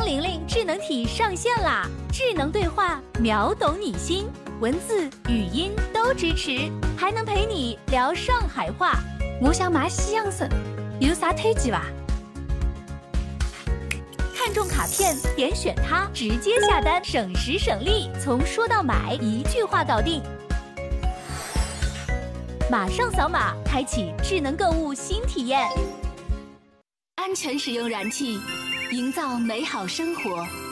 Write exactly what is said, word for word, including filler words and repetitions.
张玲玲智能体上线啦！智能对话，秒懂你心，文字、语音都支持，还能陪你聊上海话。我想买西洋参，有啥推荐吧？看中卡片，点选它，直接下单，省时省力，从说到买一句话搞定。马上扫码，开启智能购物新体验。安全使用燃气，营造美好生活。